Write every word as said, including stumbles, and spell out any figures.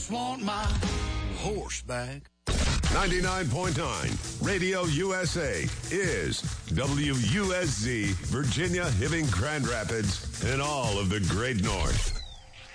Want my horse back. ninety-nine point nine Radio U S A is W U S Z, Virginia, Hibbing, Grand Rapids, and all of the Great North.